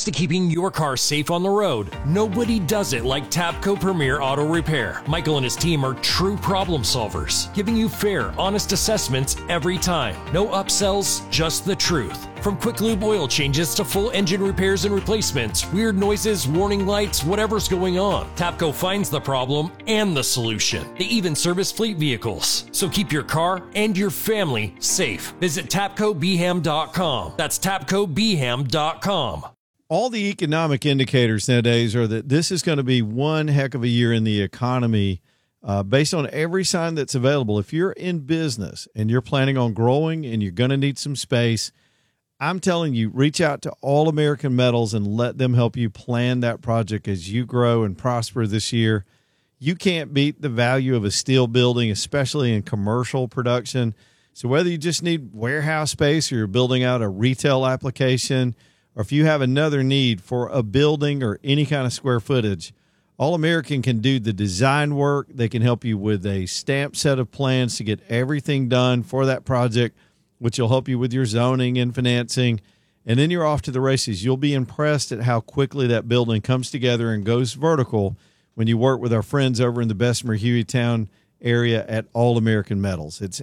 to keeping your car safe on the road, nobody does it like Tapco Premier Auto Repair. Michael and his team are true problem solvers, giving you fair, honest assessments every time. No upsells, just the truth. From quick lube oil changes to full engine repairs and replacements, weird noises, warning lights, whatever's going on, Tapco finds the problem and the solution. They even service fleet vehicles. So keep your car and your family safe. Visit TapcoBham.com. That's TapcoBham.com. All the economic indicators nowadays are that this is going to be one heck of a year in the economy based on every sign that's available. If you're in business and you're planning on growing and you're going to need some space, I'm telling you, reach out to All American Metals and let them help you plan that project as you grow and prosper this year. You can't beat the value of a steel building, especially in commercial production. So whether you just need warehouse space or you're building out a retail application, or if you have another need for a building or any kind of square footage, All American can do the design work. They can help you with a stamped set of plans to get everything done for that project, which will help you with your zoning and financing. And then you're off to the races. You'll be impressed at how quickly that building comes together and goes vertical when you work with our friends over in the Bessemer Hueytown area at All American Metals. It's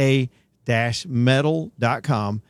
aa-metal.com,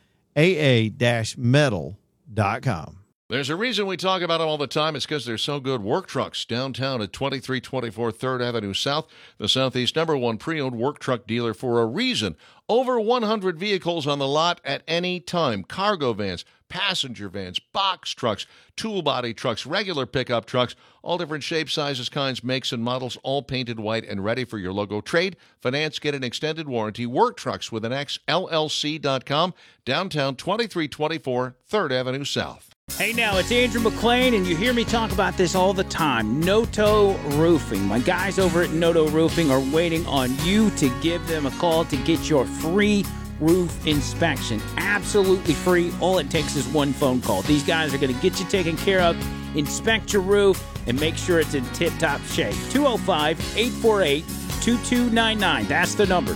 aa-metal.com. There's a reason we talk about them all the time. It's because they're so good. Work Trucks downtown at 2324 3rd Avenue South, the Southeast #1 pre-owned work truck dealer for a reason. Over 100 vehicles on the lot at any time. Cargo vans, passenger vans, box trucks, tool body trucks, regular pickup trucks, all different shapes, sizes, kinds, makes, and models, all painted white and ready for your logo. Trade, finance, get an extended warranty. Work Trucks with an X, LLC.com, downtown 2324 3rd Avenue South. Hey now, it's Andrew McLean, and you hear me talk about this all the time. Noto Roofing. My guys over at Noto Roofing are waiting on you to give them a call to get your free roof inspection. Absolutely free. All it takes is one phone call. These guys are going to get you taken care of, inspect your roof, and make sure it's in tip-top shape. 205-848-2299. That's the number.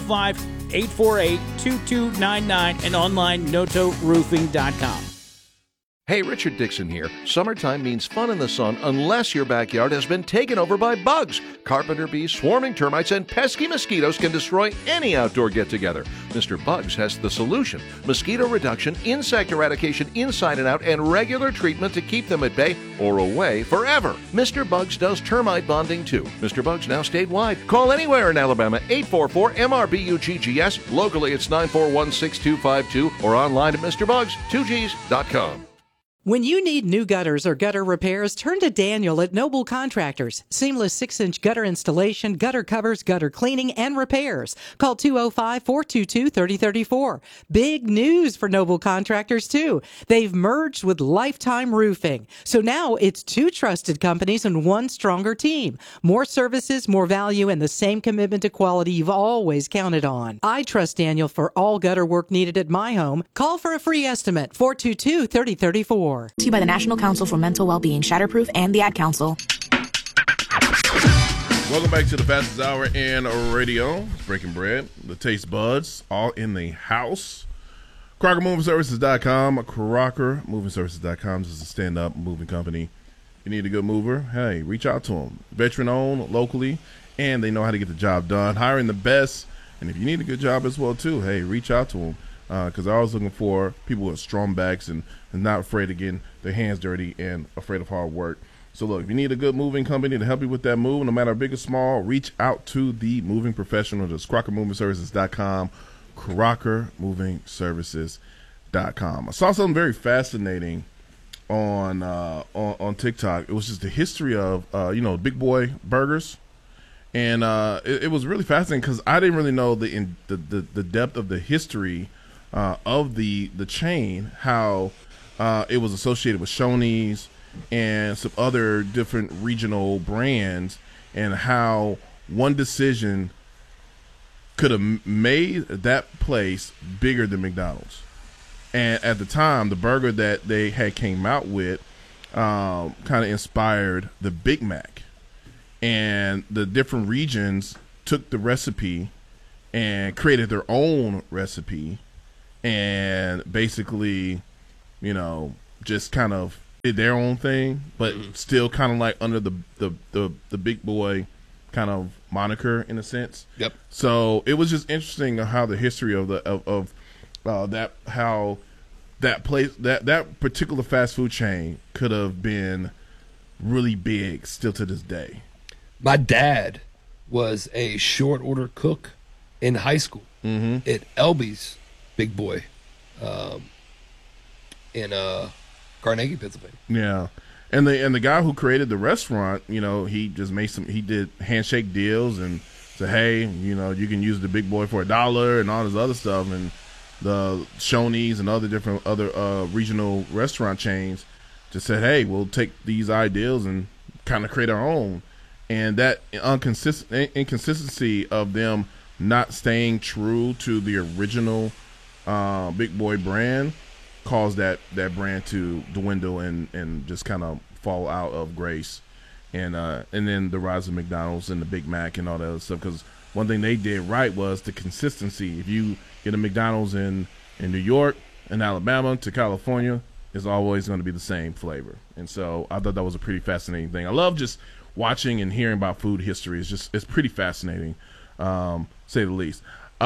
205-848-2299 and online notoroofing.com. Hey, Richard Dixon here. Summertime means fun in the sun unless your backyard has been taken over by bugs. Carpenter bees, swarming termites, and pesky mosquitoes can destroy any outdoor get-together. Mr. Bugs has the solution. Mosquito reduction, insect eradication inside and out, and regular treatment to keep them at bay or away forever. Mr. Bugs does termite bonding too. Mr. Bugs now statewide. Call anywhere in Alabama, 844-MRBUGGS. Locally, it's 941-6252 or online at MrBugs2Gs.com. When you need new gutters or gutter repairs, turn to Daniel at Noble Contractors. Seamless 6-inch gutter installation, gutter covers, gutter cleaning, and repairs. Call 205-422-3034. Big news for Noble Contractors, too. They've merged with Lifetime Roofing. So now it's two trusted companies and one stronger team. More services, more value, and the same commitment to quality you've always counted on. I trust Daniel for all gutter work needed at my home. Call for a free estimate, 422-3034. To you by the National Council for Mental Wellbeing, Shatterproof, and the Ad Council. Welcome back to the fastest hour in radio. It's Breaking Bread. The taste buds all in the house. CrockerMovingServices.com. CrockerMovingServices.com is a stand-up moving company. You need a good mover? Hey, reach out to them. Veteran-owned locally, and they know how to get the job done. Hiring the best, and if you need a good job as well, too, hey, reach out to them. Because they're always looking for people with strong backs and not afraid of getting their hands dirty and afraid of hard work. So, look, if you need a good moving company to help you with that move, no matter big or small, reach out to the moving professional. That's CrockerMovingServices.com, CrockerMovingServices.com. I saw something very fascinating on TikTok. It was just the history of, Big Boy Burgers. And it was really fascinating because I didn't really know the depth of the history of the chain, how it was associated with Shoney's and some other different regional brands, and how one decision could have made that place bigger than McDonald's. And at the time, the burger that they had came out with kind of inspired the Big Mac. And the different regions took the recipe and created their own recipe and basically, just kind of did their own thing, but still kind of like under the big boy kind of moniker in a sense. Yep. So it was just interesting how the history of that how that place that particular fast food chain could have been really big still to this day. My dad was a short order cook in high school at Elby's Big Boy in Carnegie, Pennsylvania. Yeah. And the guy who created the restaurant, he just he did handshake deals and said, hey, you can use the Big Boy for $1 and all this other stuff. And the Shoney's and other regional restaurant chains just said, hey, we'll take these ideals and kind of create our own. And that inconsistency of them not staying true to the original Big Boy brand caused that brand to dwindle and just kind of fall out of grace. And then the rise of McDonald's and the Big Mac and all that other stuff. Because one thing they did right was the consistency. If you get a McDonald's in New York and Alabama to California, it's always going to be the same flavor. And so I thought that was a pretty fascinating thing. I love just watching and hearing about food history. It's pretty fascinating, say the least.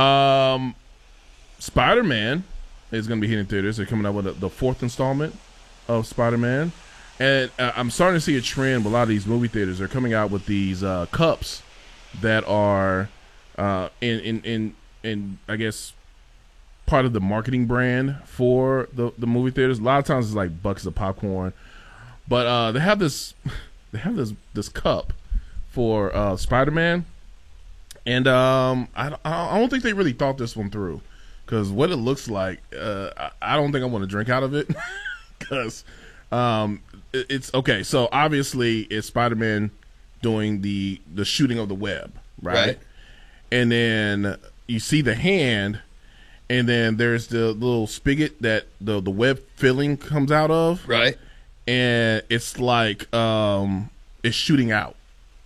Spider-Man is going to be hitting theaters. They're coming out with the fourth installment of Spider-Man. And I'm starting to see a trend with a lot of these movie theaters. They're coming out with these cups that are in I guess part of the marketing brand for the movie theaters. A lot of times it's like buckets of popcorn, but they have this cup for Spider-Man, and I don't think they really thought this one through, because what it looks like, I don't think I want to drink out of it, because it's okay. So obviously it's Spider-Man doing the shooting of the web, right? And then you see the hand, and then there's the little spigot that the web filling comes out of, right? And it's like it's shooting out.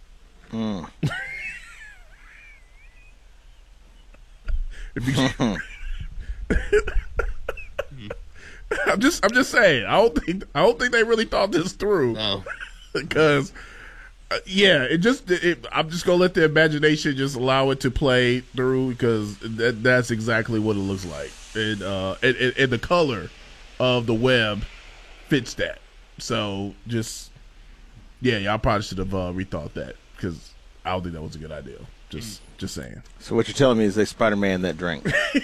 I'm just saying. I don't think they really thought this through. No, because I'm just gonna let the imagination just allow it to play through, because that's exactly what it looks like, and the color of the web fits that. So y'all probably should have rethought that, because I don't think that was a good idea. Just saying. So what you're telling me is they Spider-Man that drink.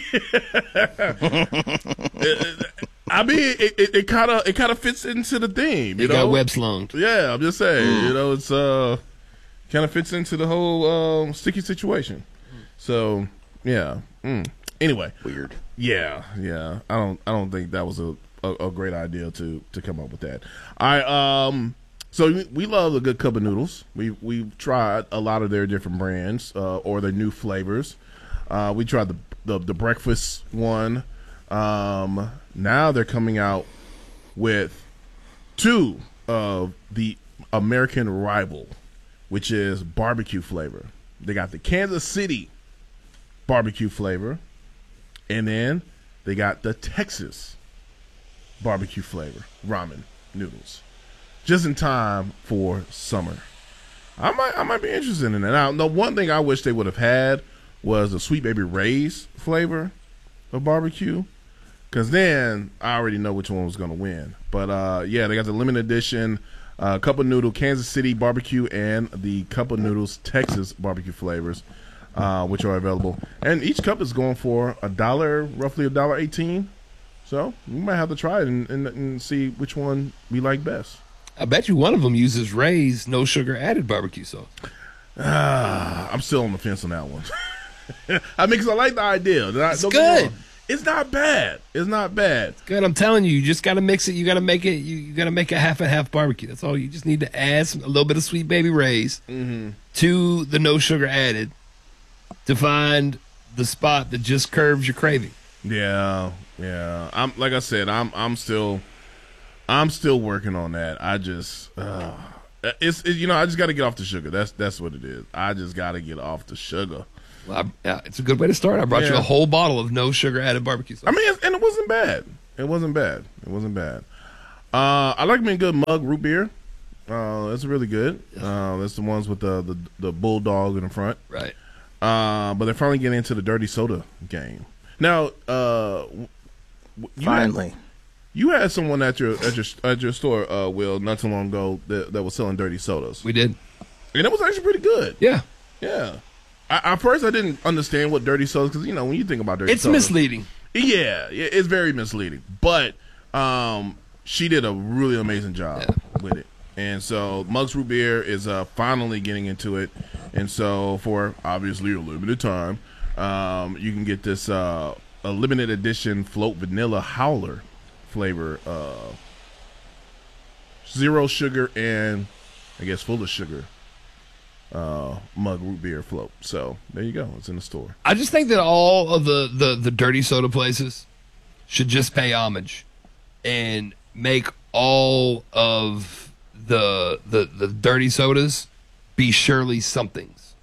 I mean, it kind of fits into the theme. You know, got web slung. Yeah, I'm just saying. It's kind of fits into the whole sticky situation. So yeah. Anyway, weird. Yeah. I don't think that was a great idea to come up with that. All right. So we love a good cup of noodles. We've tried a lot of their different brands or their new flavors. We tried the breakfast one. Now they're coming out with two of the American rival, which is barbecue flavor. They got the Kansas City barbecue flavor, and then they got the Texas barbecue flavor ramen noodles. Just in time for summer. I might be interested in that. Now, the one thing I wish they would have had was a Sweet Baby Ray's flavor of barbecue, because then I already know which one was going to win. But yeah, they got the limited edition Cup of Noodle Kansas City barbecue and the Cup of Noodles Texas barbecue flavors, which are available. And each cup is going for $1, roughly $1.18. So we might have to try it and see which one we like best. I bet you one of them uses Ray's no sugar added barbecue sauce. I'm still on the fence on that one. I mean, because I like the idea. It's good. It's not bad. It's not bad. It's good. I'm telling you, you just got to mix it. You got to make it. You got to make a half and half barbecue. That's all. You just need to add a little bit of Sweet Baby Ray's to the no sugar added to find the spot that just curves your craving. Yeah. I'm like I said. I'm still working on that. I just I just got to get off the sugar. That's what it is. I just got to get off the sugar. Well, it's a good way to start. I brought you a whole bottle of no sugar added barbecue sauce. I mean, and it wasn't bad. It wasn't bad. I like me a good mug root beer. That's really good. That's the ones with the bulldog in the front. Right. But they're finally getting into the dirty soda game. Now, Finally. You had someone at your store, Will, not too long ago that was selling dirty sodas. We did. And it was actually pretty good. Yeah. Yeah. At first, I didn't understand what dirty sodas, because, when you think about dirty sodas. It's misleading. Yeah, it's very misleading. But she did a really amazing job with it. And so Muggs Root Beer is finally getting into it. And so for, obviously, a limited time, you can get this a limited edition float vanilla howler flavor, 0 sugar and I guess full of sugar mug root beer float. So there you go, it's in the store. I just think that all of the dirty soda places should just pay homage and make all of the dirty sodas be Shirley somethings.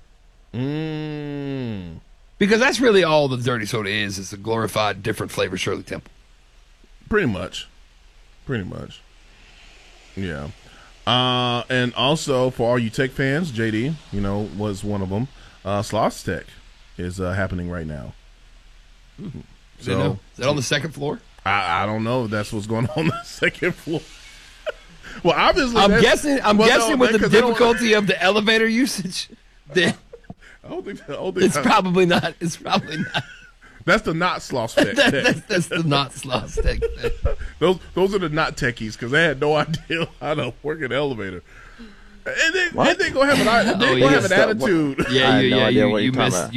Because that's really all the dirty soda is a glorified different flavor Shirley Temple. Pretty much. Yeah. And also, for all you tech fans, JD, was one of them. Sloss Tech is happening right now. So, is that on the second floor? I don't know if that's what's going on the second floor. Well, obviously, I'm guessing with the difficulty of the elevator usage, then I don't think it's probably not. It's probably not. That's the not Sloss Tech. That's the not Sloss Tech. Those are the not techies, because they had no idea how to work an elevator. And they gonna have an attitude. Yeah, you missed.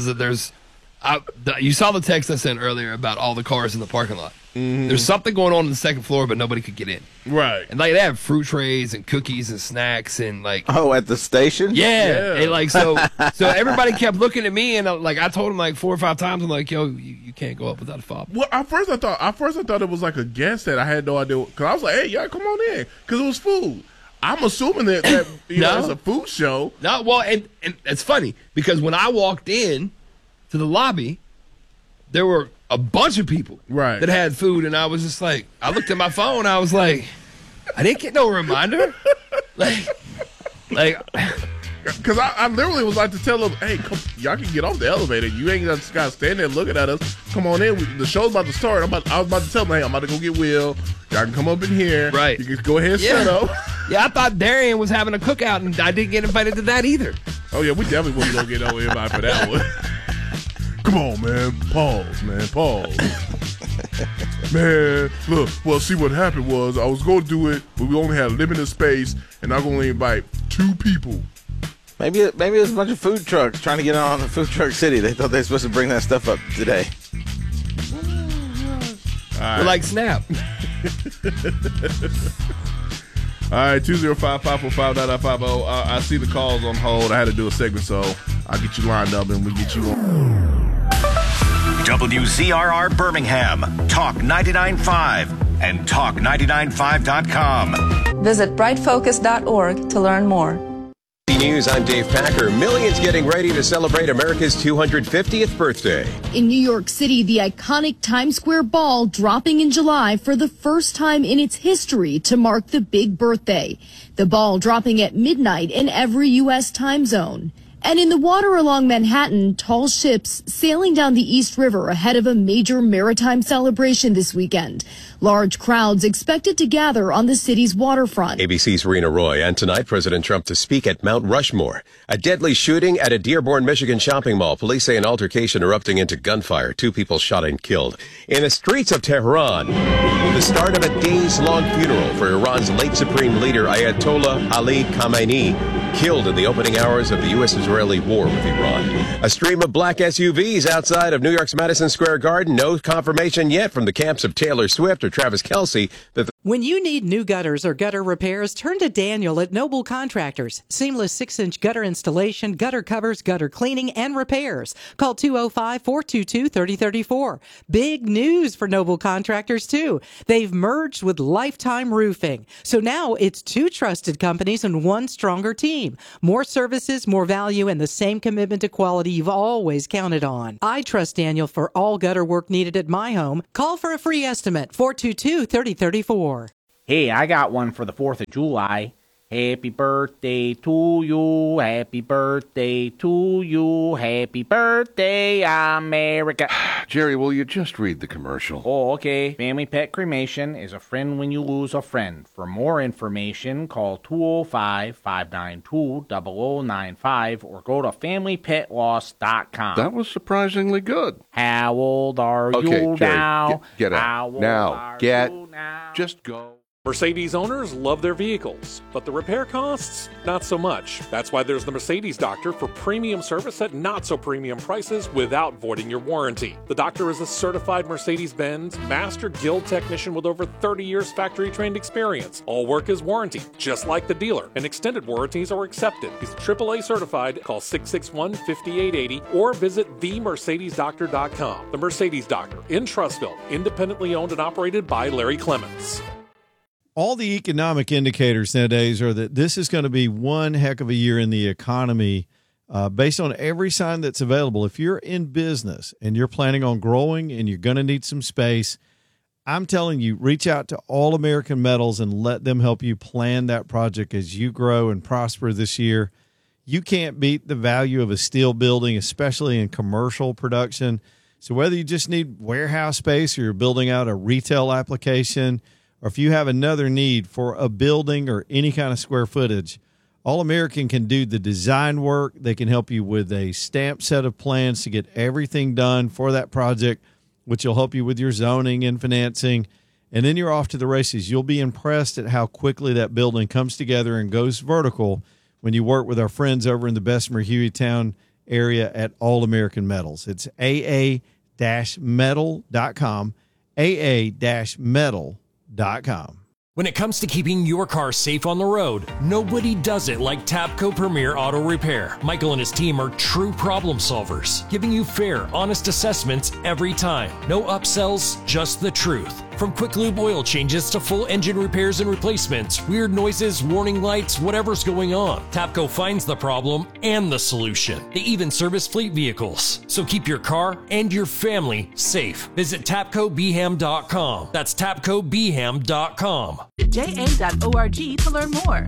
You saw the text I sent earlier about all the cars in the parking lot. Mm-hmm. There's something going on the second floor, but nobody could get in. Right. And they have fruit trays and cookies and snacks and at the station? Yeah. And so everybody kept looking at me, and I told them 4 or 5 times, I'm like, yo, you can't go up without a fob. Well, at first I thought it was like a guest that I had no idea, because I was like, hey, y'all come on in, because it was food. I'm assuming that it's a food show. No, well, and it's funny because when I walked in to the lobby, there were a bunch of people that had food, and I was just like, I looked at my phone, I was like, I didn't get no reminder. Because I literally was like to tell them, hey, come, y'all can get off the elevator. You ain't just got to stand there looking at us. Come on in. The show's about to start. I was about to tell them, hey, I'm about to go get Will. Y'all can come up in here. Right. You can go ahead and set up. Yeah, I thought Darian was having a cookout, and I didn't get invited to that either. Oh, yeah, we definitely wasn't going to get no invite for that one. Come on, man. Pause, man. Pause. Man, look, well, see what happened was I was going to do it, but we only had limited space, and I'm going to invite 2 people. Maybe it was a bunch of food trucks trying to get on the Food Truck City. They thought they were supposed to bring that stuff up today. Right. We're like Snap. All right, 205-545-9950. I see the calls on hold. I had to do a segment, so I'll get you lined up and we'll get you on. WZRR Birmingham, Talk 99.5 and Talk995.com. Visit brightfocus.org to learn more. News, I'm Dave Packer. Millions getting ready to celebrate America's 250th birthday. In New York City, the iconic Times Square Ball dropping in July for the first time in its history to mark the big birthday. The ball dropping at midnight in every U.S. time zone. And in the water along Manhattan, tall ships sailing down the East River ahead of a major maritime celebration this weekend. Large crowds expected to gather on the city's waterfront. ABC's Rena Roy, and tonight President Trump to speak at Mount Rushmore. A deadly shooting at a Dearborn, Michigan shopping mall. Police say an altercation erupting into gunfire. 2 people shot and killed. In the streets of Tehran, the start of a days-long funeral for Iran's late supreme leader Ayatollah Ali Khamenei, killed in the opening hours of the U.S.-Israeli war with Iran. A stream of black SUVs outside of New York's Madison Square Garden. No confirmation yet from the camps of Taylor Swift or Travis Kelce that when you need new gutters or gutter repairs, turn to Daniel at Noble Contractors. Seamless 6-inch gutter installation, gutter covers, gutter cleaning, and repairs. Call 205-422-3034. Big news for Noble Contractors, too. They've merged with Lifetime Roofing. So now it's 2 trusted companies and 1 stronger team. More services, more value, and the same commitment to quality you've always counted on. I trust Daniel for all gutter work needed at my home. Call for a free estimate, 422-3034. Hey, I got one for the 4th of July. Happy birthday to you, happy birthday to you, happy birthday, America. Jerry, will you just read the commercial? Oh, okay. Family Pet Cremation is a friend when you lose a friend. For more information, call 205-592-0095 or go to FamilyPetLoss.com. That was surprisingly good. How old are you Jerry, now? Get out. How old Now, are get. you now? Just go. Mercedes owners love their vehicles, but the repair costs, not so much. That's why there's the Mercedes Doctor for premium service at not so premium prices without voiding your warranty. The Doctor is a certified Mercedes-Benz Master Guild technician with over 30 years factory-trained experience. All work is warranted, just like the dealer, and extended warranties are accepted. He's AAA certified. Call 661-5880 or visit themercedesdoctor.com. The Mercedes Doctor in Trussville, independently owned and operated by Larry Clements. All the economic indicators nowadays are that this is going to be one heck of a year in the economy based on every sign that's available. If you're in business and you're planning on growing and you're going to need some space, I'm telling you, reach out to All American Metals and let them help you plan that project as you grow and prosper this year. You can't beat the value of a steel building, especially in commercial production. So whether you just need warehouse space or you're building out a retail application, or if you have another need for a building or any kind of square footage, All American can do the design work. They can help you with a stamped set of plans to get everything done for that project, which will help you with your zoning and financing. And then you're off to the races. You'll be impressed at how quickly that building comes together and goes vertical when you work with our friends over in the Bessemer Hueytown area at All American Metals. It's aa-metal.com, aa-metal.com. When it comes to keeping your car safe on the road, nobody does it like Tapco Premier Auto Repair. Michael and his team are true problem solvers, giving you fair, honest assessments every time. No upsells, just the truth. From quick lube oil changes to full engine repairs and replacements, weird noises, warning lights, whatever's going on, Tapco finds the problem and the solution. They even service fleet vehicles. So keep your car and your family safe. Visit TapcoBeham.com. That's TapcoBeham.com. JA.org to learn more.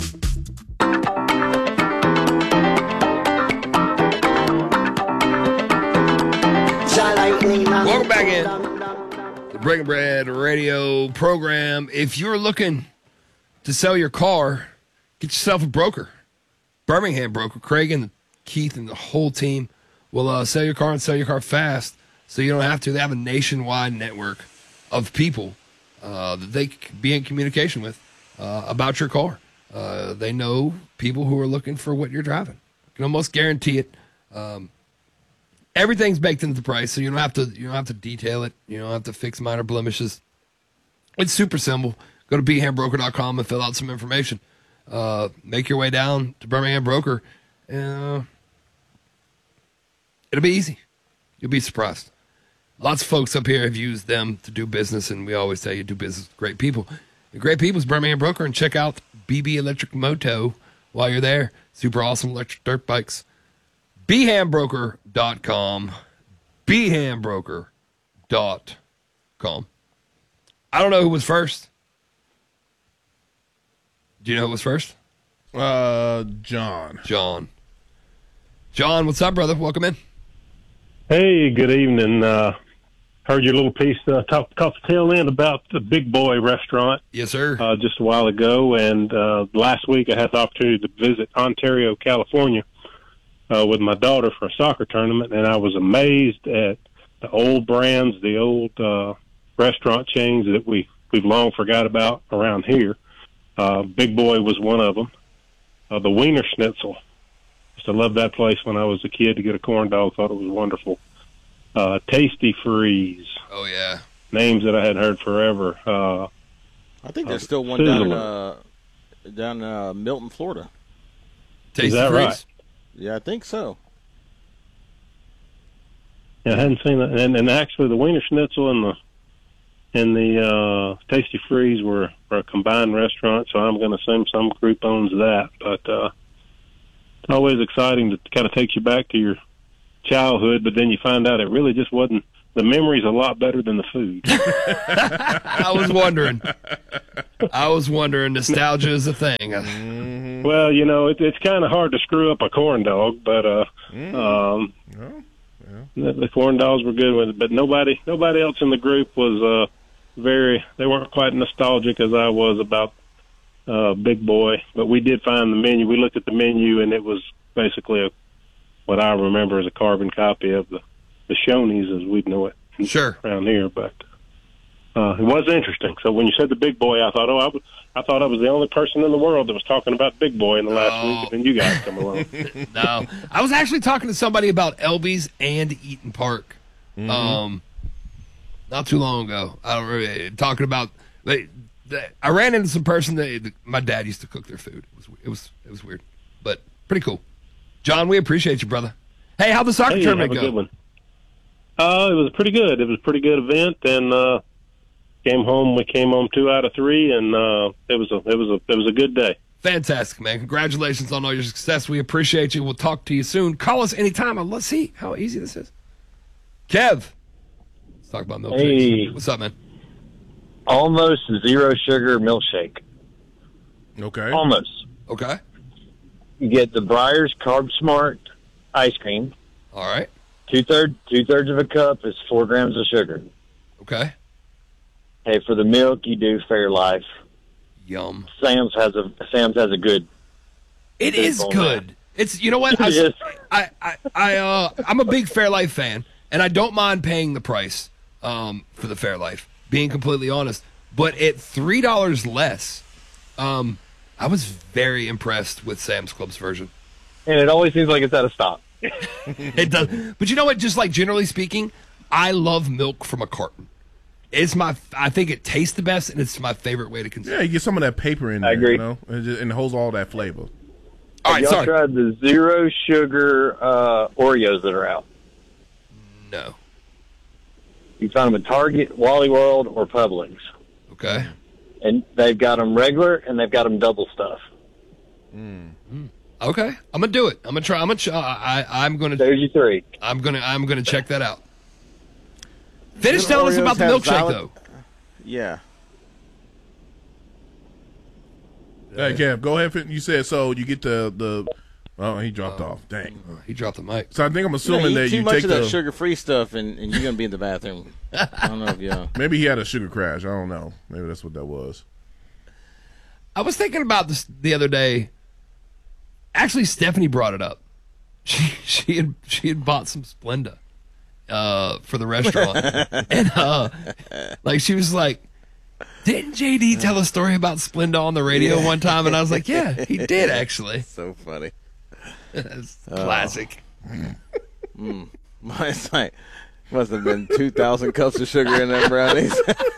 Welcome back in the Breaking Bread radio program. If you're looking to sell your car, get yourself a broker. Birmingham Broker, Craig and Keith and the whole team will sell your car and sell your car fast, so you don't have to. They have a nationwide network of people that they can be in communication with about your car. They know people who are looking for what you're driving. You can almost guarantee it. Everything's baked into the price, so you don't have to detail it. You don't have to fix minor blemishes. It's super simple. Go to BehamBroker.com and fill out some information. Make your way down to Birmingham Broker. It'll be easy. You'll be surprised. Lots of folks up here have used them to do business, and we always tell you do business with great people. And great people is Birmingham Broker, and check out BB Electric Moto while you're there. Super awesome electric dirt bikes. BehamBroker.com. BehamBroker.com. I don't know who was first. Do you know who was first? John. John, what's up, brother? Welcome in. Hey, good evening. Heard your little piece, caught the tail end about the Big Boy restaurant. Yes, sir. Just a while ago, and last week I had the opportunity to visit Ontario, California, with my daughter for a soccer tournament, and I was amazed at the old brands, the old restaurant chains that we've long forgot about around here. Big Boy was one of them. The Wiener Schnitzel. I loved that place when I was a kid to get a corn dog. Thought it was wonderful. Tasty Freeze. Oh, yeah. Names that I hadn't heard forever. I think there's still one down in Milton, Florida. Tasty Is that Freeze? Right? Yeah, I think so. Yeah, I hadn't seen that. And actually, the Wiener Schnitzel and the Tasty Freeze were a combined restaurant, so I'm going to assume some group owns that. But it's always exciting to kind of take you back to your childhood, but then you find out it really just wasn't the memory's a lot better than the food. I was wondering. Nostalgia is a thing. Mm-hmm. Well, it's kind of hard to screw up a corn dog, but the corn dogs were good with it. But nobody else in the group was they weren't quite nostalgic as I was about Big Boy. But we did find the menu. We looked at the menu, and it was basically what I remember as a carbon copy of the Shoney's as we'd know it around here. But it was interesting. So when you said the Big Boy, I thought, I thought I was the only person in the world that was talking about Big Boy in the last week, and then you guys come along. No, I was actually talking to somebody about Elby's and Eaton Park, not too long ago. I don't really talking about. I ran into some person that my dad used to cook their food. It was weird, but pretty cool. John, we appreciate you, brother. Hey, how'd the soccer tournament go? Good one. It was pretty good. It was a pretty good event, and we came home 2 out of 3, and it was a good day. Fantastic, man. Congratulations on all your success. We appreciate you. We'll talk to you soon. Call us anytime. Let's see how easy this is. Kev, let's talk about milkshakes. Hey. What's up, man? Almost zero sugar milkshake. Okay. Almost. Okay. You get the Breyers Carb Smart ice cream. All right. Two-thirds of a cup is 4 grams of sugar. Okay. Hey, for the milk, you do Fairlife. Yum. Sam's has a good. It is good. It's what I'm a big Fairlife fan, and I don't mind paying the price for the Fairlife. Being completely honest, but at $3 less, I was very impressed with Sam's Club's version. And it always seems like it's at a stop. It does, but you know what? Just like generally speaking, I love milk from a carton. I think it tastes the best, and it's my favorite way to consume. Yeah, you get some of that paper in there. I agree. And it holds all that flavor. All right, y'all tried the zero sugar Oreos that are out? No. You find them at Target, Wally World, or Publix. Okay. And they've got them regular, and they've got them double stuff. Okay, I'm gonna do it. I'm gonna try. I'm gonna. There's your 3. I'm gonna check that out. Finish telling us about the milkshake, though. Yeah. Hey, Kev, go ahead. You said so. You get the. Oh, he dropped off. Dang. He dropped the mic. So I think I'm assuming that you too much take of that sugar-free stuff, and you're gonna be in the bathroom. I don't know if you. Maybe he had a sugar crash. I don't know. Maybe that's what that was. I was thinking about this the other day. Actually, Stephanie brought it up. She had bought some Splenda for the restaurant, and like she was like, "Didn't JD tell a story about Splenda on the radio one time?" And I was like, "Yeah, he did actually." So funny. That's classic. It's like must have been 2,000 cups of sugar in them brownies.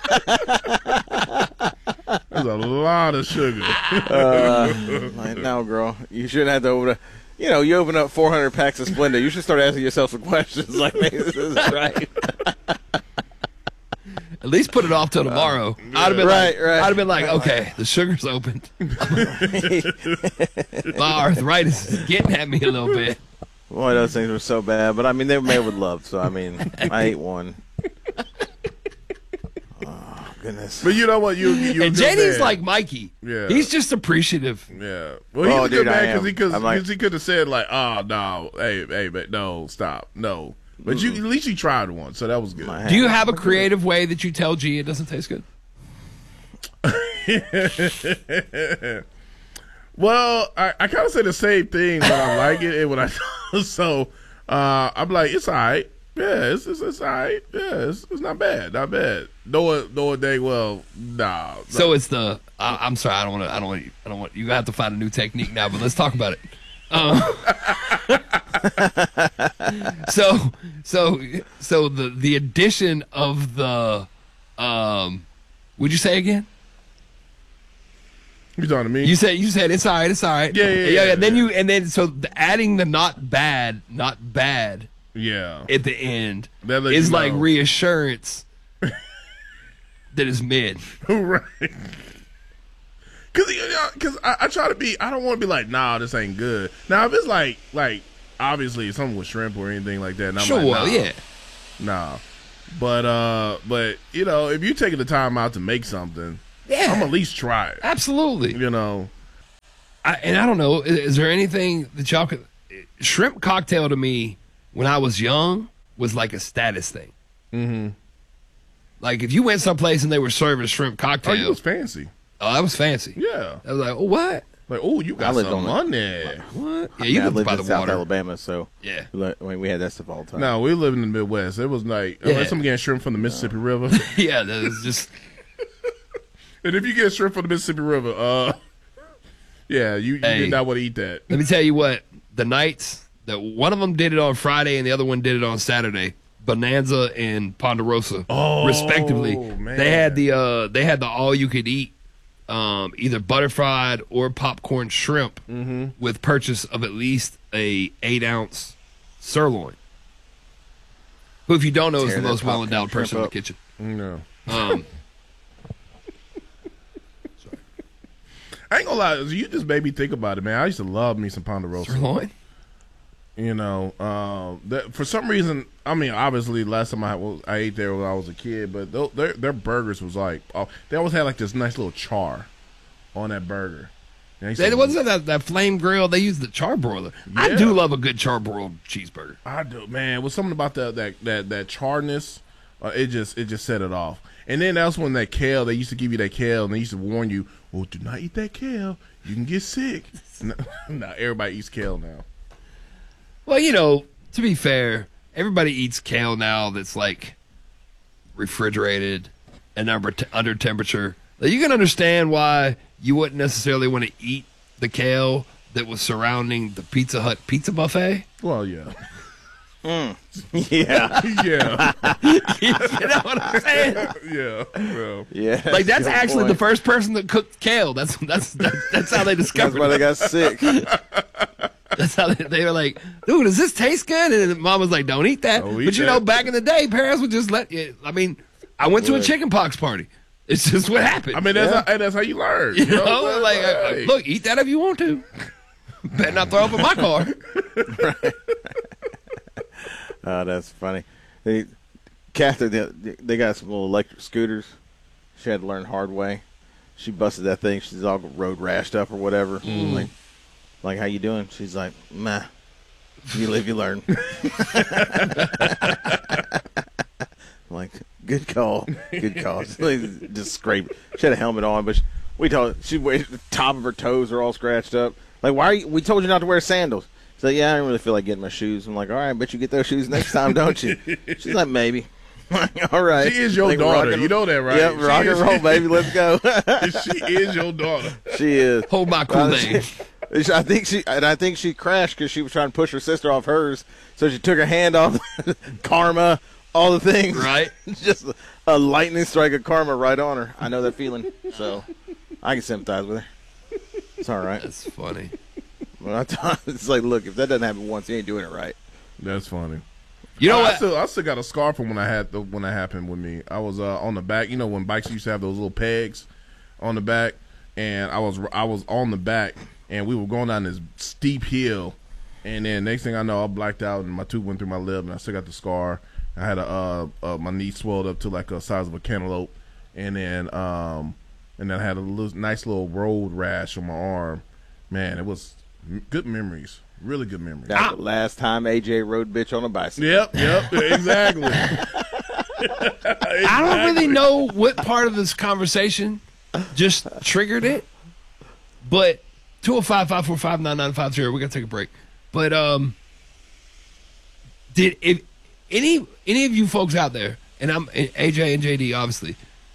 There's a lot of sugar. Like, no, girl, you shouldn't have to open up. You open up 400 packs of Splenda. You should start asking yourself some questions like, maybe this isn't right. At least put it off till tomorrow. I'd have been right. I'd have been like, okay, the sugar's opened. My arthritis is getting at me a little bit. Boy, those things were so bad. But, I mean, they were made with love. So, I mean, I ate one. Oh, goodness. But you know what? You and JD's like Mikey. Yeah. He's just appreciative. Yeah. Well, he's a good man because he could have said, like, oh, no, hey, but no, stop. No. But at least you tried one, so that was good. Do you have a creative way that you tell G it doesn't taste good? Well, I kind of say the same thing when I like it and when I so I'm like, it's all right. Yeah, it's all right. Yeah, it's not bad. Not bad. Know it dang well. Nah. So it's the I'm sorry, I don't want you have to find a new technique now, but let's talk about it. So the addition of the would you say again? You talking to me? You said it's all right. It's all right. Yeah. Then adding the not bad. Yeah. At the end is like reassurance that it's mid. Right. Because I try to be, I don't want to be like, nah, this ain't good. Now, if it's like obviously something with shrimp or anything like that. And I'm sure, like, nah, yeah. Nah. But you know, if you're taking the time out to make something, Yeah. I'm at least try it. Absolutely. You know, I don't know. Is there anything that y'all could? Shrimp cocktail to me when I was young was like a status thing. Mm-hmm. Like if you went someplace and they were serving shrimp cocktail, oh, you was fancy. Oh, that was fancy. Yeah. I was like, oh, what? Like, oh, you got some money. What? I Yeah, you lived lived by in the South water. Alabama, so yeah, we had that stuff all the time. No, we live in the Midwest. It was like unless I'm getting shrimp from the Mississippi River. Yeah, that was just. And if you get shrimp from the Mississippi River, yeah, you did not want to eat that. Let me tell you what. The nights that one of them did it on Friday and the other one did it on Saturday. Bonanza and Ponderosa, respectively. Man. They had the all you could eat, either butterfried or popcorn shrimp with purchase of at least a 8-ounce sirloin. Who, if you don't know, is the most well endowed person in the kitchen. No. I ain't gonna lie, you just made me think about it, man. I used to love me some Ponderosa. Sirloin? You know, that for some reason, I mean, obviously, last time I ate there when I was a kid, but their burgers was like, they always had like this nice little char on that burger. It wasn't that flame grill. They used the charbroiler. Yeah. I do love a good charbroiled cheeseburger. I do, man. With something about that charness, it just set it off. And then that's when that kale, they used to give you that kale, and they used to warn you, "Oh, do not eat that kale. You can get sick." Now everybody eats kale now. Well, you know, to be fair, everybody eats kale now that's like refrigerated and under temperature. Like, you can understand why you wouldn't necessarily want to eat the kale that was surrounding the Pizza Hut pizza buffet. Well, yeah. Yeah. Yeah. You know what I'm saying? Yeah. Well. Yeah. Like, that's actually the first person that cooked kale. That's how they discovered it. That's why they got sick. That's how they were like, dude, does this taste good? And mom was like, don't eat that. But you know, back in the day, parents would just let you. I mean, I went to a chicken pox party. It's just what happened. I mean, that's how you learn. You know, like, look, eat that if you want to. Better not throw up in my car. Right. Oh, that's funny. Catherine, they got some little electric scooters. She had to learn the hard way. She busted that thing. She's all road rashed up or whatever. Like, how you doing? She's like, meh. You live, you learn. I'm like, good call. Good call. Just scrape. She had a helmet on, but the top of her toes are all scratched up. Like, we told you not to wear sandals. She's like, yeah, I don't really feel like getting my shoes. I'm like, all right, bet you get those shoes next time, don't you? She's like, maybe. All right. She is your daughter. You know that, right? Yep, rock and roll, baby. Let's go. She is your daughter. She is. Hold my Kool-Aid. I think she crashed because she was trying to push her sister off hers. So she took her hand off karma, all the things. Right. Just a lightning strike of karma right on her. I know that feeling. So I can sympathize with her. It's all right. That's funny. It's like, look, if that doesn't happen once, you ain't doing it right. That's funny. You know what? I still got a scar from when that happened with me. I was on the back. You know when bikes used to have those little pegs on the back, and I was on the back, and we were going down this steep hill, and then next thing I know, I blacked out, and my tooth went through my lip, and I still got the scar. I had my knee swelled up to like the size of a cantaloupe, and then I had a nice little road rash on my arm. Man, it was good memories. Really good memories. That's the last time AJ rode bitch on a bicycle. Yep, exactly. I don't really know what part of this conversation just triggered it, but 205-545-9950. We're gonna take a break. But if any of you folks out there, and I'm AJ and JD, obviously,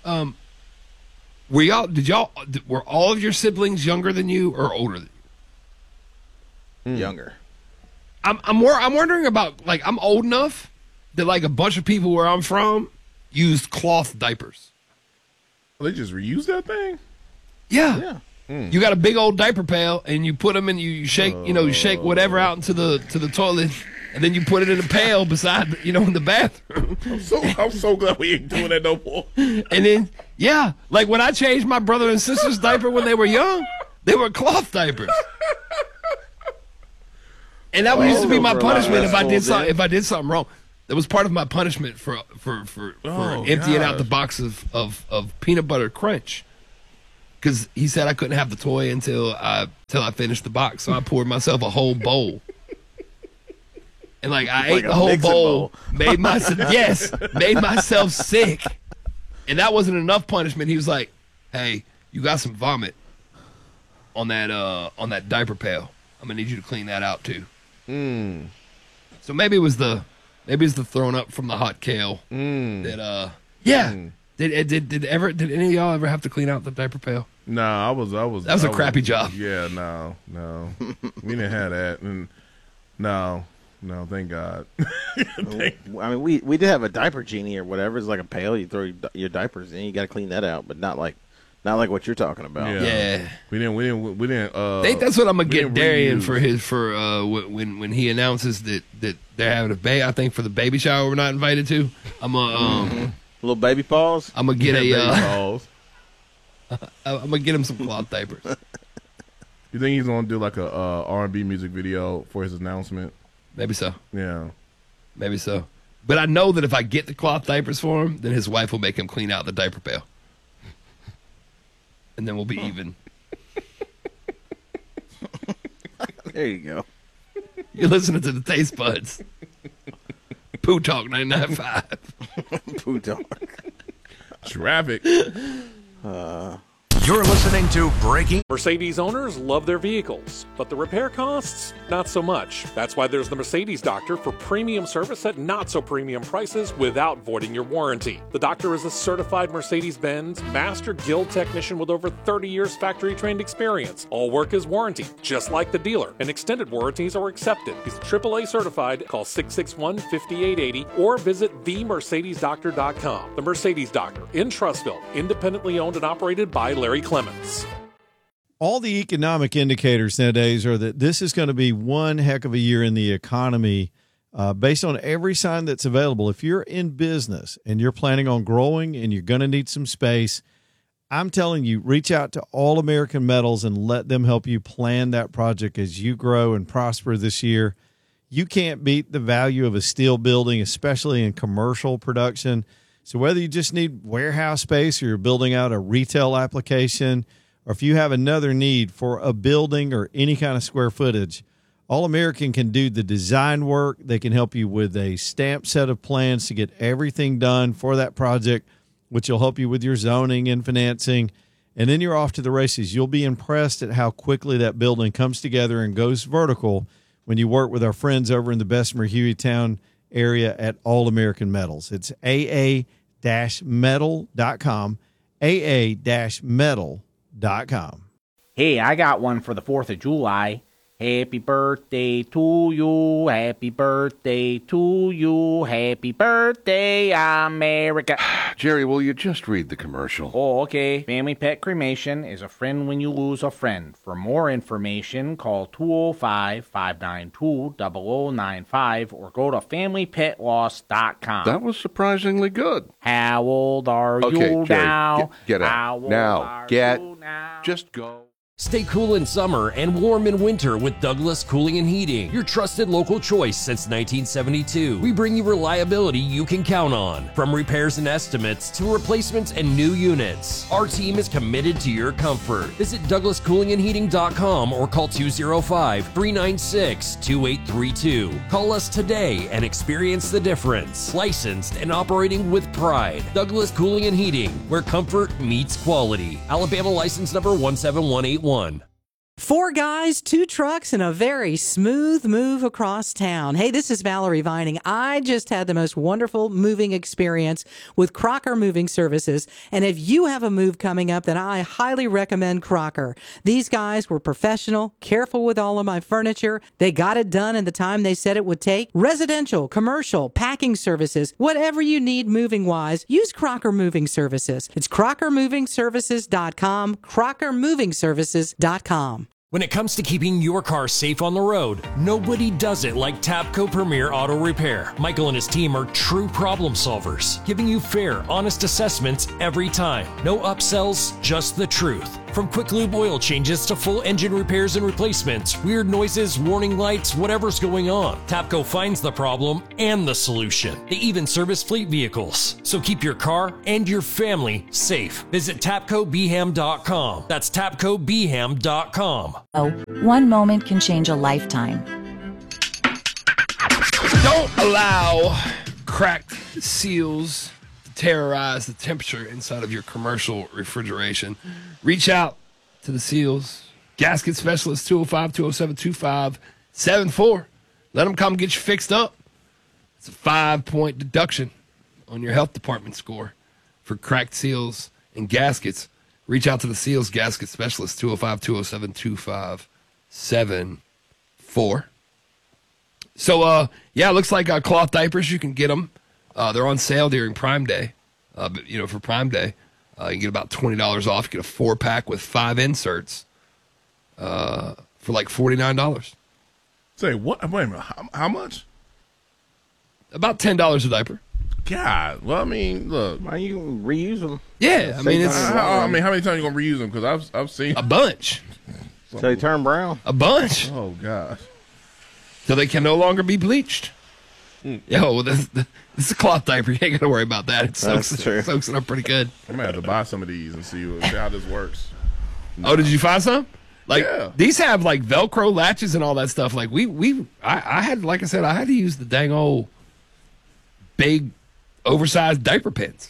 were all of your siblings younger than you or older than you? Younger. I'm wondering about, like, I'm old enough that, like, a bunch of people where I'm from used cloth diapers. They just reuse that thing? Yeah. You got a big old diaper pail, and you put them in, you shake, you shake whatever out into the toilet, and then you put it in a pail beside, in the bathroom. I'm so glad we ain't doing that no more. And then, yeah, like when I changed my brother and sister's diaper when they were young, they were cloth diapers. And that used to be my punishment if I did something wrong. That was part of my punishment for emptying out the box of peanut butter crunch. Because he said I couldn't have the toy until I finished the box. So I poured myself a whole bowl. And I ate the whole bowl. Made myself sick. And that wasn't enough punishment. He was like, "Hey, you got some vomit on that diaper pail. I'm gonna need you to clean that out too." So maybe it's the throwing up from the hot kale. That Did any of y'all ever have to clean out the diaper pail? No, I was. That was a crappy job. Yeah, no, we didn't have that, and no, thank God. I mean, we did have a diaper genie or whatever. It's like a pail. You throw your diapers in. You got to clean that out, but not like what you're talking about. Yeah. We didn't. I think that's what I'm gonna get Darian for when he announces that they're having a baby. I think for the baby shower we're not invited to. I'm little baby paws. I'm gonna get baby paws. I'm gonna get him some cloth diapers. You think he's gonna do like a R&B music video for his announcement? Maybe so. Yeah, maybe so. But I know that if I get the cloth diapers for him, then his wife will make him clean out the diaper pail, and then we'll be even. There you go. You're listening to the Taste Buds. Poo Talk 99.5. Poo Talk. Traffic. You're listening to Breaking. Mercedes owners love their vehicles, but the repair costs, not so much. That's why there's the Mercedes Doctor for premium service at not so premium prices without voiding your warranty. The Doctor is a certified Mercedes-Benz Master Guild technician with over 30 years factory trained experience. All work is warranted, just like the dealer, and extended warranties are accepted. He's AAA certified. Call 661-5880 or visit themercedesdoctor.com. The Mercedes Doctor in Trussville, independently owned and operated by Larry Clements. All the economic indicators nowadays are that this is going to be one heck of a year in the economy based on every sign that's available. If you're in business and you're planning on growing and you're going to need some space, I'm telling you, reach out to All American Metals and let them help you plan that project as you grow and prosper this year. You can't beat the value of a steel building, especially in commercial production. So whether you just need warehouse space or you're building out a retail application, or if you have another need for a building or any kind of square footage, All American can do the design work. They can help you with a stamped set of plans to get everything done for that project, which will help you with your zoning and financing. And then you're off to the races. You'll be impressed at how quickly that building comes together and goes vertical when you work with our friends over in the Bessemer Hueytown area at All American Metals. It's aa-metal.com, aa-metal.com. Hey, I got one for the 4th of July. Happy birthday to you, happy birthday to you, happy birthday, America. Jerry, will you just read the commercial? Oh, okay. Family Pet Cremation is a friend when you lose a friend. For more information, call 205-592-0095 or go to FamilyPetLoss.com. That was surprisingly good. How old are you Jerry, now? Get out. How old Now. are Get. you now? Just go. Stay cool in summer and warm in winter with Douglas Cooling and Heating, your trusted local choice since 1972. We bring you reliability you can count on, from repairs and estimates to replacements and new units. Our team is committed to your comfort. Visit DouglasCoolingandHeating.com or call 205-396-2832. Call us today and experience the difference. Licensed and operating with pride. Douglas Cooling and Heating, where comfort meets quality. Alabama license number 17181. 4 guys, 2 trucks, and a very smooth move across town. Hey, this is Valerie Vining. I just had the most wonderful moving experience with Crocker Moving Services. And if you have a move coming up, then I highly recommend Crocker. These guys were professional, careful with all of my furniture. They got it done in the time they said it would take. Residential, commercial, packing services, whatever you need moving-wise, use Crocker Moving Services. It's CrockerMovingServices.com, CrockerMovingServices.com. When it comes to keeping your car safe on the road, nobody does it like Tapco Premier Auto Repair. Michael and his team are true problem solvers, giving you fair, honest assessments every time. No upsells, just the truth. From quick lube oil changes to full engine repairs and replacements, weird noises, warning lights, whatever's going on, Tapco finds the problem and the solution. They even service fleet vehicles. So keep your car and your family safe. Visit TapcoBeham.com. That's TapcoBeham.com. One moment can change a lifetime. Don't allow cracked seals to terrorize the temperature inside of your commercial refrigeration. Reach out to the Seals Gasket Specialist, 205-207-2574. Let them come get you fixed up. It's a 5-point deduction on your health department score for cracked seals and gaskets. Reach out to the Seals Gasket Specialist, 205-207-2574. So, it looks like cloth diapers, you can get them. They're on sale during Prime Day. For Prime Day, you can get about $20 off. You get a 4-pack with 5 inserts for like $49. Say what? Wait a minute. How much? About $10 a diaper. God. Well, I mean, look. You can reuse them. Yeah, how many times are you gonna reuse them? Because I've seen a bunch. So they turn brown. A bunch. Oh God. So they can no longer be bleached. Yo, this is a cloth diaper. You ain't got to worry about that. It soaks it up pretty good. I'm going to have to buy some of these and see how this works. Oh, did you find some? Yeah. These have like Velcro latches and all that stuff. Like I had, like I said, I had to use the dang old big oversized diaper pins.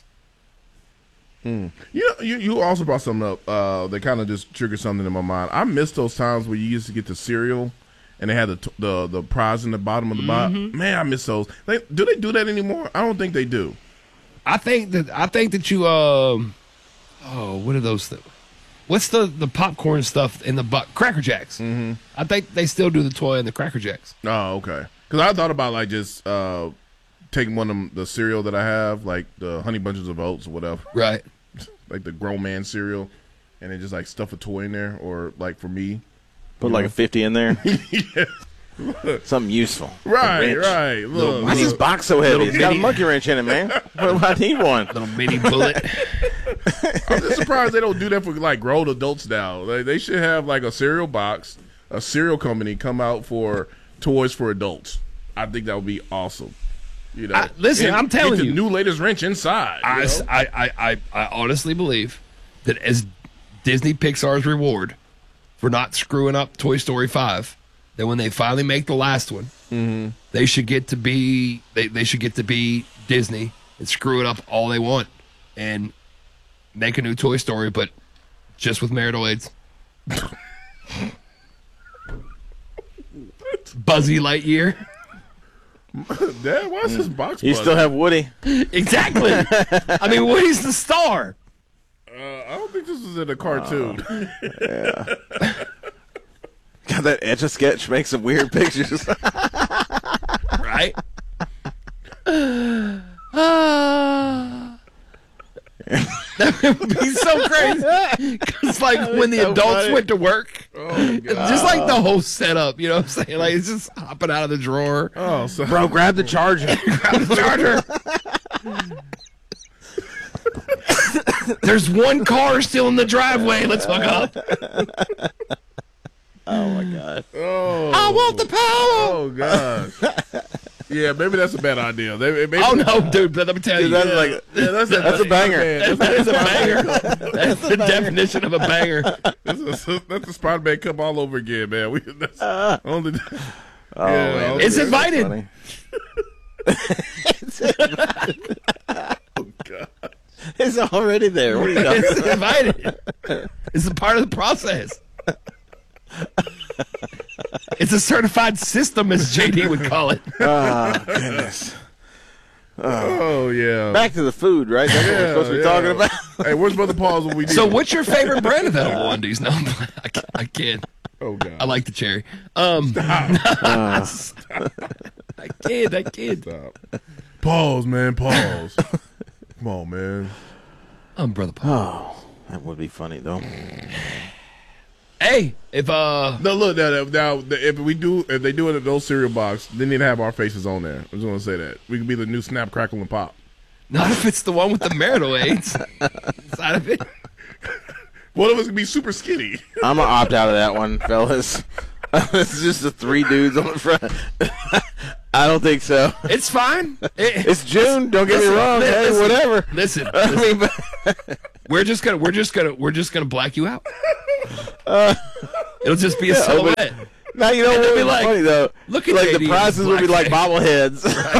You also brought something up that kind of just triggered something in my mind. I miss those times where you used to get the cereal and they had the prize in the bottom of the box. Man, I miss those. Do they do that anymore? I don't think they do. I think that you what are those things? What's the popcorn stuff in the Cracker Jacks? I think they still do the toy and the Cracker Jacks. Oh, okay. Because I thought about like just taking one of the cereal that I have, like the Honey Bunches of Oats or whatever. Right. Like the grown man cereal, and then just like stuff a toy in there, or like for me. Put like a 50 in there. Yeah. Something useful. Right. Look, why is this box so heavy? It's got a monkey wrench in it, man. I need one. Little mini bullet. I'm just surprised they don't do that for like grown adults now. They should have like a cereal box, a cereal company come out for toys for adults. I think that would be awesome. Listen, I'm telling you, the new latest wrench inside. I honestly believe that as Disney Pixar's reward for not screwing up Toy Story 5, that when they finally make the last one, they should get to be they should get to be Disney and screw it up all they want and make a new Toy Story, but just with marital aids. Buzzy Lightyear. Dad, why is this box? You still have Woody. Exactly. I mean, Woody's the star. I don't think this is in a cartoon. Yeah. God, that Etch-a-Sketch makes some weird pictures. Right? That would be so crazy. Because, like, when the adults went to work, just like the whole setup, you know what I'm saying? Like, it's just hopping out of the drawer. Oh, so bro, grab the charger. Grab the charger. There's one car still in the driveway. Let's hook up. Oh, my God. Oh, I want the power. Oh, God. Yeah, maybe that's a bad idea. Oh, no, dude, but let me tell you. That's a banger. That is a banger. That's the definition of a banger. That's the Spider-Man Cup all over again, man. Man. It's invited. Oh, God. It's already there. What are you talking It's about? invited. It's a part of the process. It's a certified system, as JD would call it. Oh, goodness. Oh, yeah. Back to the food, right? That's what we're supposed to be talking about. Hey, where's Brother Paul's when we need So him? what's your favorite brand of edible undies? No, I can't. Oh, God. I like the cherry. Stop. I can't. Stop. Pause, man. Pause. Come on, man. I'm Brother Paul. Oh, that would be funny, though. Hey, if no, look now if they do it in those cereal box, they need to have our faces on there. I just want to say that we could be the new Snap, Crackle, and Pop. Not if it's the one with the marital aids inside of it. One of us could be super skinny. I'm gonna opt out of that one, fellas. It's just the 3 dudes on the front. I don't think so. It's fine. It's June. Don't get me wrong. Hey, whatever. Listen. We're just gonna black you out. It'll just be a silhouette. Now you know what would be like, funny though. Look at like JD the prizes would be like bobbleheads.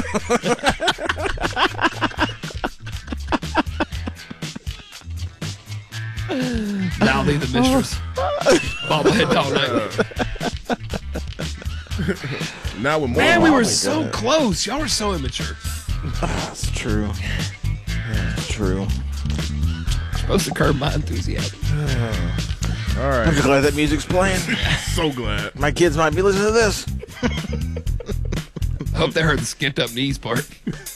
Now leave the mistress. Bobblehead all night. Now we're more. Man, we were so close. Y'all were so immature. That's true. That's true. Supposed to curb my enthusiasm. All right. I'm glad that music's playing. So glad. My kids might be listening to this. I hope they heard the skint up knees part.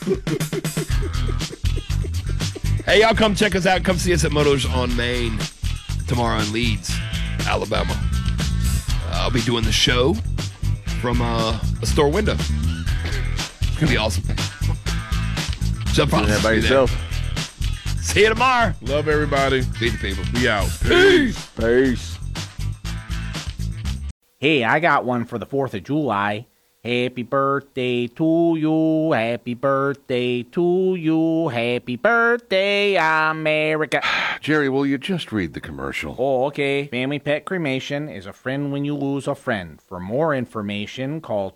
Hey, y'all come check us out. Come see us at Motos on Main tomorrow in Leeds, Alabama. I'll be doing the show from a store window. It's going to be awesome. Jump on that by yourself. See you tomorrow. Love everybody. Be the people. Be out. Peace. Peace. Hey, I got one for the 4th of July. Happy birthday to you. Happy birthday to you. Happy birthday, America. Jerry, will you just read the commercial? Oh, okay. Family Pet Cremation is a friend when you lose a friend. For more information, call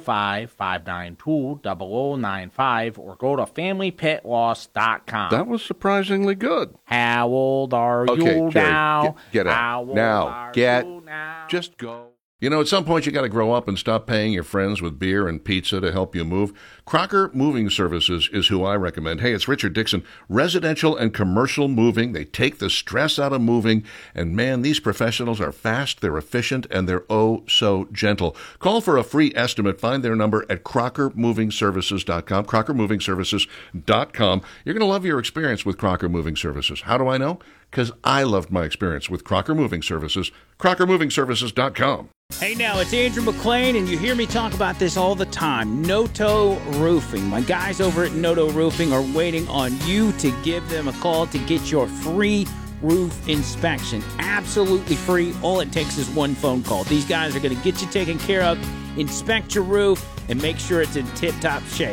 205-592-0095 or go to FamilyPetLoss.com. That was surprisingly good. How old are you Jerry, now? Get out. How old Now. are Get. you now? Just go. You know, at some point you got to grow up and stop paying your friends with beer and pizza to help you move. Crocker Moving Services is who I recommend. Hey, it's Richard Dixon. Residential and commercial moving. They take the stress out of moving. And man, these professionals are fast, they're efficient, and they're oh so gentle. Call for a free estimate. Find their number at CrockerMovingServices.com. CrockerMovingServices.com. You're going to love your experience with Crocker Moving Services. How do I know? Because I loved my experience with Crocker Moving Services. CrockerMovingServices.com. Hey now, it's Andrew McClain, and you hear me talk about this all the time. Noto Roofing. My guys over at Noto Roofing are waiting on you to give them a call to get your free roof inspection. Absolutely free. All it takes is one phone call. These guys are going to get you taken care of, inspect your roof, and make sure it's in tip-top shape.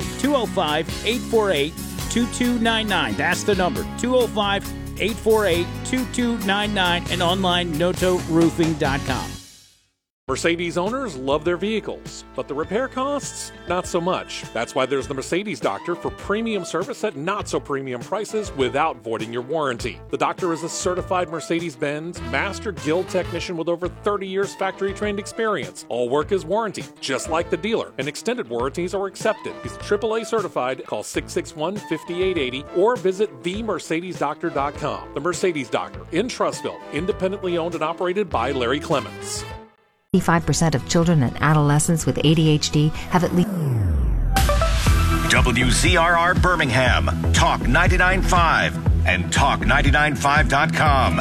205-848-2299. That's the number. 205-848-2299 and online notoroofing.com. Mercedes owners love their vehicles, but the repair costs, not so much. That's why there's the Mercedes Doctor for premium service at not so premium prices without voiding your warranty. The Doctor is a certified Mercedes-Benz Master Guild technician with over 30 years factory-trained experience. All work is warranted, just like the dealer, and extended warranties are accepted. He's AAA certified. Call 661-5880 or visit themercedesdoctor.com. The Mercedes Doctor in Trussville, independently owned and operated by Larry Clements. 85% of children and adolescents with ADHD have at least... WZRR Birmingham, Talk 99.5 and Talk995.com.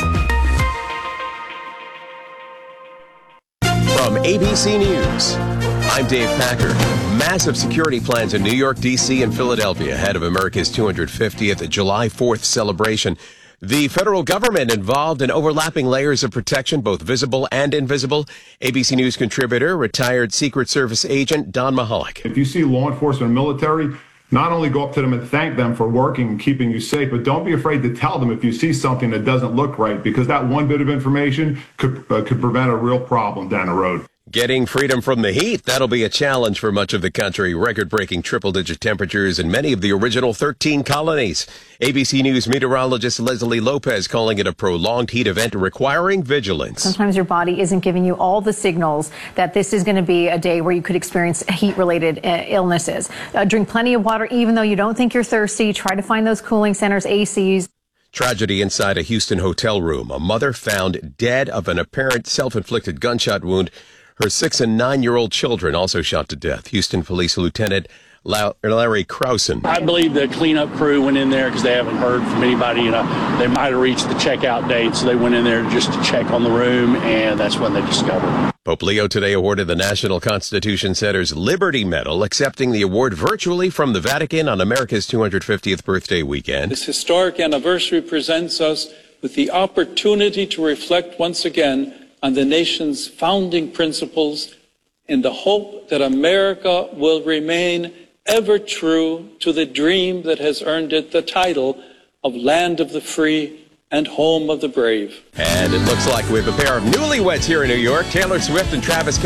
From ABC News, I'm Dave Packer. Massive security plans in New York, D.C., and Philadelphia ahead of America's 250th July 4th celebration. The federal government involved in overlapping layers of protection, both visible and invisible. ABC News contributor, retired Secret Service agent Don Mahalik. If you see law enforcement and military, not only go up to them and thank them for working and keeping you safe, but don't be afraid to tell them if you see something that doesn't look right, because that one bit of information could prevent a real problem down the road. Getting freedom from the heat, that'll be a challenge for much of the country. Record-breaking triple-digit temperatures in many of the original 13 colonies. ABC News meteorologist Leslie Lopez calling it a prolonged heat event requiring vigilance. Sometimes your body isn't giving you all the signals that this is going to be a day where you could experience heat-related illnesses. Drink plenty of water even though you don't think you're thirsty. Try to find those cooling centers, ACs. Tragedy inside a Houston hotel room. A mother found dead of an apparent self-inflicted gunshot wound. Her 6- and 9-year-old children also shot to death. Houston Police Lieutenant Larry Krausen. I believe the cleanup crew went in there because they haven't heard from anybody. They might have reached the checkout date, so they went in there just to check on the room, and that's when they discovered it. Pope Leo today awarded the National Constitution Center's Liberty Medal, accepting the award virtually from the Vatican on America's 250th birthday weekend. This historic anniversary presents us with the opportunity to reflect once again on the nation's founding principles in the hope that America will remain ever true to the dream that has earned it the title of Land of the Free and Home of the Brave. And it looks like we have a pair of newlyweds here in New York. Taylor Swift and Travis